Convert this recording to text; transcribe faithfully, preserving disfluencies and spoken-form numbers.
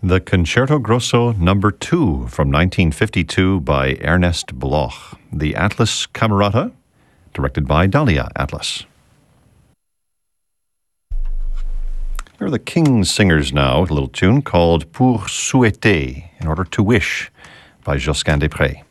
The Concerto Grosso Number two from nineteen fifty-two by Ernest Bloch. The Atlas Camerata, directed by Dahlia Atlas. Here are the King's Singers now, with a little tune called Pour Souhaiter, in order to wish, by Josquin des Prez.